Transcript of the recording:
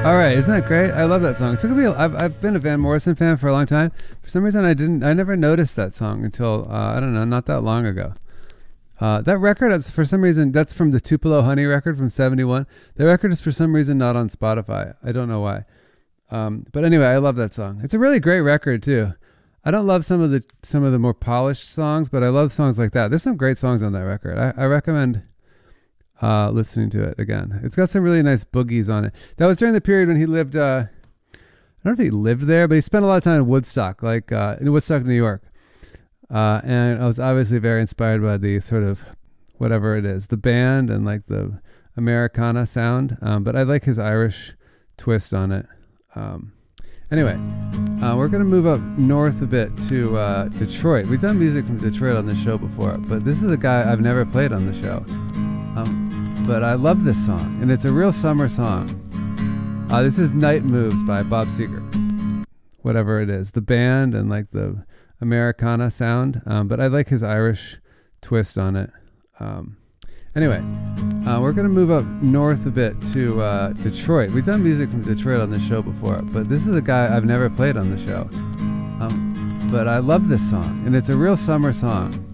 All right, isn't that great? I love that song. It took me. I've been a Van Morrison fan for a long time. For some reason, I never noticed that song until I don't know, not that long ago. That record, for some reason, that's from the Tupelo Honey record from '71. The record is for some reason not on Spotify. I don't know why. But anyway, I love that song. It's a really great record too. I don't love some of the more polished songs, but I love songs like that. There's some great songs on that record. I recommend listening to it again. It's got some really nice boogies on it. That was during the period when he lived. I don't know if he lived there, but he spent a lot of time in Woodstock, like in Woodstock, New York. And I was obviously very inspired by the sort of whatever it is, the band and like the Americana sound. But I like his Irish twist on it. Anyway, we're going to move up north a bit to Detroit. We've done music from Detroit on the show before, but this is a guy I've never played on the show. But I love this song, and it's a real summer song. This is Night Moves by Bob Seger. Whatever it is, the band and like the Americana sound. But I like his Irish twist on it. Anyway, we're going to move up north a bit to Detroit. We've done music from Detroit on the show before, but this is a guy I've never played on the show. But I love this song, and it's a real summer song.